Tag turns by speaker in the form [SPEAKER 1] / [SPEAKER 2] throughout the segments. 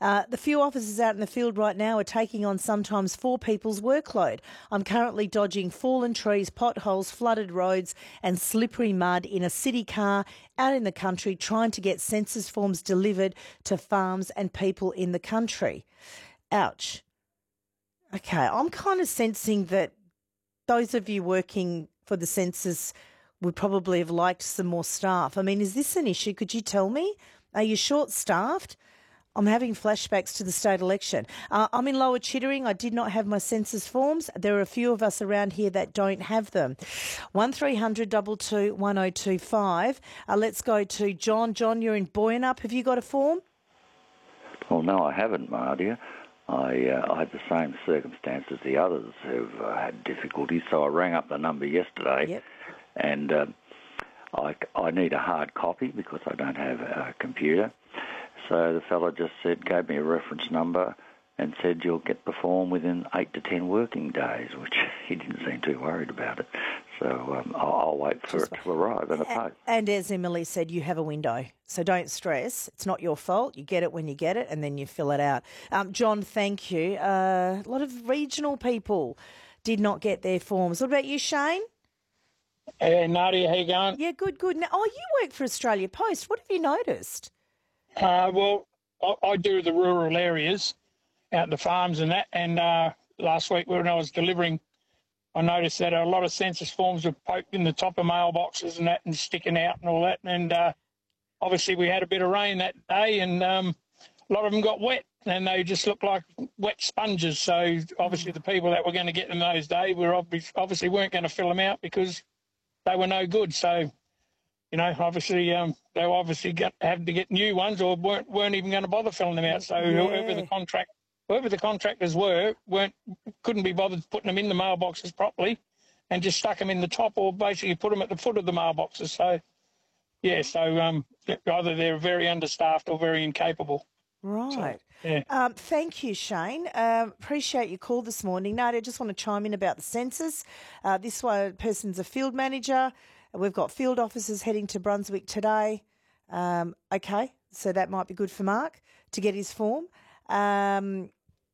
[SPEAKER 1] The few officers out in the field right now are taking on sometimes 4 people's workload. I'm currently dodging fallen trees, potholes, flooded roads and slippery mud in a city car out in the country trying to get census forms delivered to farms and people in the country. Ouch. Okay, I'm kind of sensing that those of you working for the census would probably have liked some more staff. I mean, is this an issue? Could you tell me? Are you short-staffed? I'm having flashbacks to the state election. I'm in Lower Chittering. I did not have my census forms. There are a few of us around here that don't have them. 1300 222 1025. Let's go to John. John, you're in Boyanup. Have you got a form?
[SPEAKER 2] Well, no, I haven't, Mardia. I had the same circumstance as the others who've had difficulties, so I rang up the number yesterday.
[SPEAKER 1] Yep.
[SPEAKER 2] And I need a hard copy because I don't have a computer. So the fellow just gave me a reference number and said you'll get the form within 8 to 10 working days, which he didn't seem too worried about it. So I'll wait for it to arrive in a post.
[SPEAKER 1] And as Emily said, you have a window, so don't stress. It's not your fault. You get it when you get it and then you fill it out. John, thank you. A lot of regional people did not get their forms. What about you, Shane?
[SPEAKER 3] Hey, Nadia, how you going?
[SPEAKER 1] Yeah, good. Now, you work for Australia Post. What have you noticed?
[SPEAKER 3] Well, I do the rural areas, out the farms and that. And last week when I was delivering, I noticed that a lot of census forms were poked in the top of mailboxes and that and sticking out and all that. And obviously we had a bit of rain that day and a lot of them got wet and they just looked like wet sponges. So obviously the people that were going to get them those days were obviously weren't going to fill them out because they were no good. So, you know, obviously they were obviously had to get new ones or weren't even going to bother filling them out. So whoever the contractors couldn't be bothered putting them in the mailboxes properly and just stuck them in the top or basically put them at the foot of the mailboxes. So, yeah, either they're very understaffed or very incapable.
[SPEAKER 1] Right.
[SPEAKER 3] So, yeah.
[SPEAKER 1] Thank you, Shane. Appreciate your call this morning. Nadia, I just want to chime in about the census. This one person's a field manager. We've got field officers heading to Brunswick today. Okay, so that might be good for Mark to get his form. And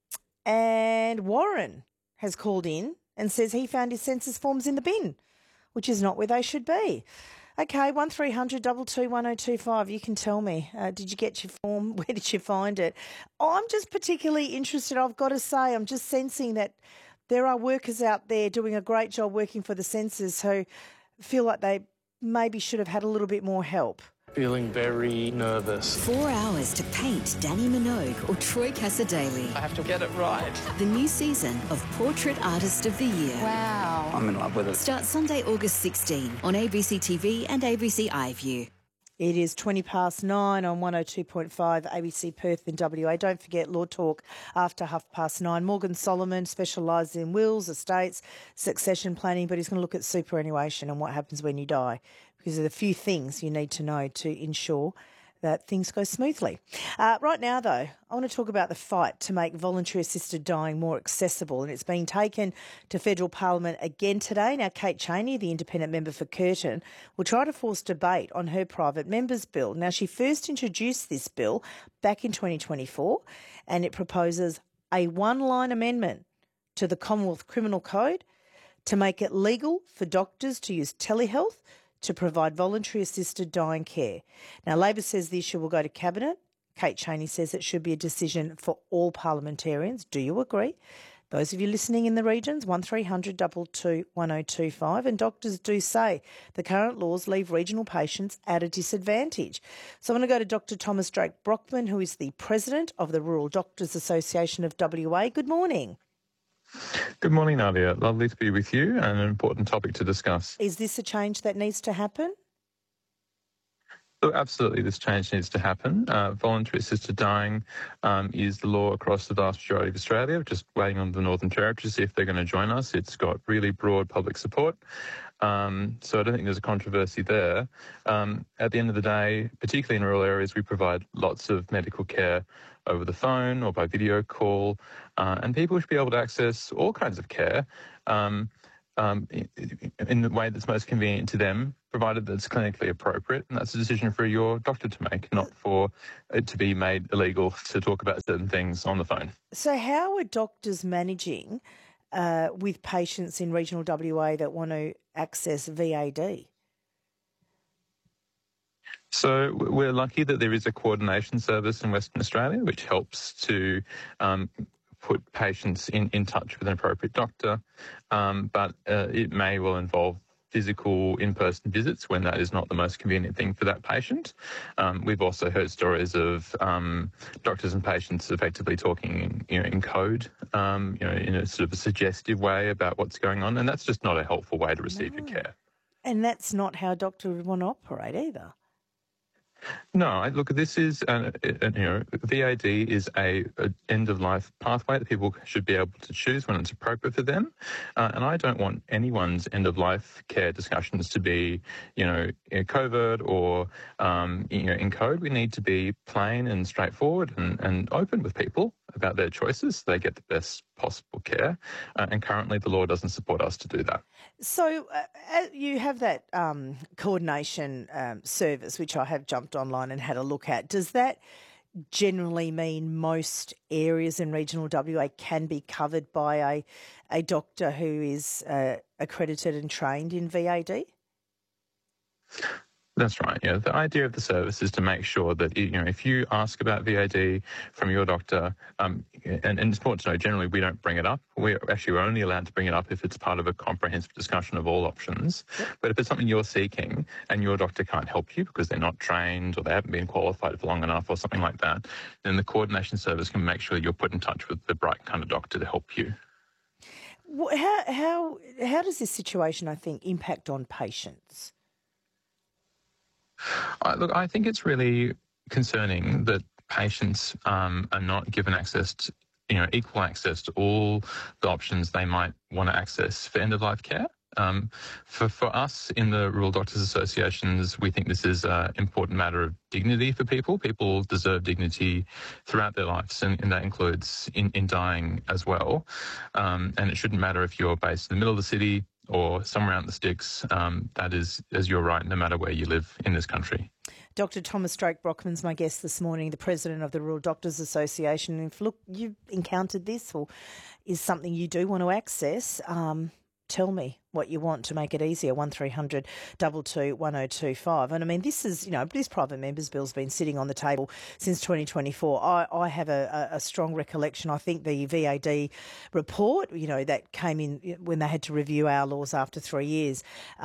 [SPEAKER 1] Warren has called in and says he found his census forms in the bin, which is not where they should be. Okay, 1300 222 1025. You can tell me, did you get your form? Where did you find it? I'm just particularly interested, I've got to say, I'm just sensing that there are workers out there doing a great job working for the census who feel like they maybe should have had a little bit more help.
[SPEAKER 4] Feeling very nervous.
[SPEAKER 5] 4 hours to paint Danny Minogue or Troy Cassar-Daley.
[SPEAKER 4] I have to get it right.
[SPEAKER 5] The new season of Portrait Artist of the Year.
[SPEAKER 6] Wow.
[SPEAKER 4] I'm in love with it.
[SPEAKER 5] Starts Sunday, August 16 on ABC TV and ABC iView.
[SPEAKER 1] It is 9:20 on 102.5 ABC Perth in WA. Don't forget Law Talk after 9:30. Morgan Solomon specialises in wills, estates, succession planning, but he's going to look at superannuation and what happens when you die, because there are a few things you need to know to ensure that things go smoothly. Right now, though, I want to talk about the fight to make voluntary assisted dying more accessible, and it's being taken to federal parliament again today. Now, Kate Chaney, the independent member for Curtin, will try to force debate on her private member's bill. Now, she first introduced this bill back in 2024, and it proposes a one-line amendment to the Commonwealth Criminal Code to make it legal for doctors to use telehealth to provide voluntary assisted dying care. Now, Labor says the issue will go to Cabinet. Kate Chaney says it should be a decision for all parliamentarians. Do you agree? Those of you listening in the regions, 1300 222 1025. And doctors do say the current laws leave regional patients at a disadvantage. So I'm going to go to Dr. Thomas Drake Brockman, who is the president of the Rural Doctors Association of WA. Good morning.
[SPEAKER 7] Good morning, Nadia. Lovely to be with you and an important topic to discuss.
[SPEAKER 1] Is this a change that needs to happen?
[SPEAKER 7] Look, absolutely, this change needs to happen. Voluntary assisted dying is the law across the vast majority of Australia, just waiting on the Northern Territory to see if they're going to join us. It's got really broad public support. So I don't think there's a controversy there. At the end of the day, particularly in rural areas, we provide lots of medical care over the phone or by video call, and people should be able to access all kinds of care in the way that's most convenient to them, provided that it's clinically appropriate. And that's a decision for your doctor to make, not for it to be made illegal to talk about certain things on the phone.
[SPEAKER 1] So how are doctors managing with patients in regional WA that want to access VAD?
[SPEAKER 7] So we're lucky that there is a coordination service in Western Australia which helps to put patients in touch with an appropriate doctor, but it may well involve physical in-person visits when that is not the most convenient thing for that patient. We've also heard stories of doctors and patients effectively talking in code, in a sort of a suggestive way about what's going on, and that's just not a helpful way to receive your care.
[SPEAKER 1] And that's not how a doctor would want to operate either.
[SPEAKER 7] No, look, this is, VAD is a end-of-life pathway that people should be able to choose when it's appropriate for them. And I don't want anyone's end-of-life care discussions to be, covert or, in code. We need to be plain and straightforward and open with people about their choices so they get the best possible care. And currently the law doesn't support us to do that.
[SPEAKER 1] So you have that coordination service, which I have jumped online and had a look at. Does that generally mean most areas in regional WA can be covered by a doctor who is accredited and trained in VAD?
[SPEAKER 7] That's right. Yeah, the idea of the service is to make sure that if you ask about VAD from your doctor, and it's important to know generally we don't bring it up. We're only allowed to bring it up if it's part of a comprehensive discussion of all options. Yep. But if it's something you're seeking and your doctor can't help you because they're not trained or they haven't been qualified for long enough or something like that, then the coordination service can make sure you're put in touch with the right kind of doctor to help you.
[SPEAKER 1] How does this situation, I think, impact on patients?
[SPEAKER 7] Look, I think it's really concerning that patients are not given access to, equal access to all the options they might want to access for end-of-life care. For us in the Rural Doctors Associations, we think this is an important matter of dignity for people. People deserve dignity throughout their lives, and that includes in dying as well. And it shouldn't matter if you're based in the middle of the city or somewhere out in the sticks. That is your right, no matter where you live in this country.
[SPEAKER 1] Dr. Thomas Drake-Brockman's my guest this morning, the president of the Rural Doctors Association. If, look, you've encountered this or is something you do want to access, tell me what you want to make it easier. 1300 22 1025. And I mean, this is, this private members bill's been sitting on the table since 2024. I have a strong recollection. I think the VAD report, that came in when they had to review our laws after 3 years.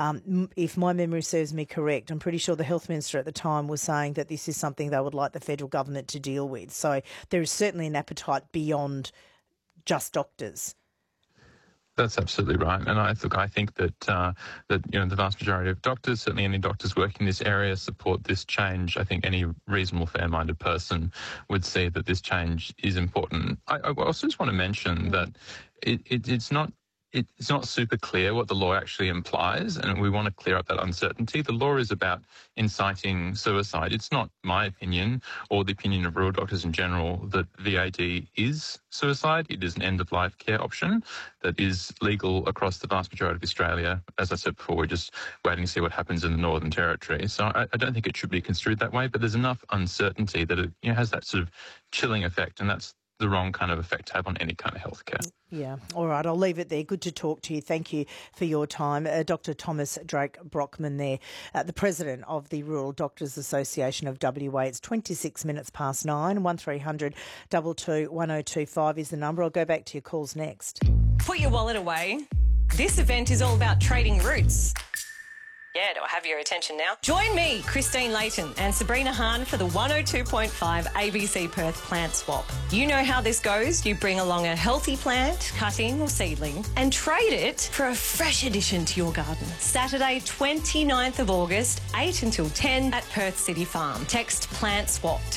[SPEAKER 1] If my memory serves me correct, I'm pretty sure the health minister at the time was saying that this is something they would like the federal government to deal with. So there is certainly an appetite beyond just doctors.
[SPEAKER 7] That's absolutely right, and I think that the vast majority of doctors, certainly any doctors working in this area, support this change. I think any reasonable, fair-minded person would see that this change is important. I also just want to mention that it's not super clear what the law actually implies, and we want to clear up that uncertainty. The law is about inciting suicide. It's not my opinion or the opinion of rural doctors in general that VAD is suicide. It is an end-of-life care option that is legal across the vast majority of Australia. As I said before, we're just waiting to see what happens in the Northern Territory. So I don't think it should be construed that way, but there's enough uncertainty that it has that sort of chilling effect, and that's the wrong kind of effect to have on any kind of healthcare.
[SPEAKER 1] Yeah. All right. I'll leave it there. Good to talk to you. Thank you for your time. Dr. Thomas Drake-Brockman there, the president of the Rural Doctors Association of WA. It's 26 minutes past 9. 1300 22 1025 is the number. I'll go back to your calls next.
[SPEAKER 6] Put your wallet away. This event is all about trading roots. Yeah, do I have your attention now? Join me, Christine Layton, and Sabrina Hahn for the 102.5 ABC Perth Plant Swap. You know how this goes. You bring along a healthy plant, cutting or seedling, and trade it for a fresh addition to your garden. Saturday, 29th of August, 8 until 10 at Perth City Farm. Text Plant Swap to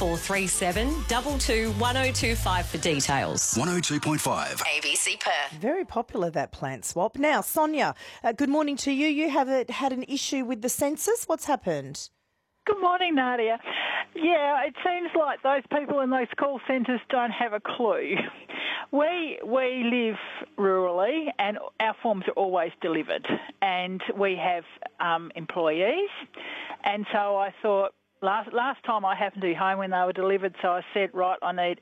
[SPEAKER 6] 0437 22 1025 for details.
[SPEAKER 5] 102.5 ABC Perth.
[SPEAKER 1] Very popular, that plant swap. Now, Sonia, good morning to you. You have had an issue with the census. What's happened?
[SPEAKER 8] Good morning, Nadia. Yeah, it seems like those people in those call centres don't have a clue. We live rurally, and our forms are always delivered, and we have employees, and so I thought last time I happened to be home when they were delivered, so I said, right, I need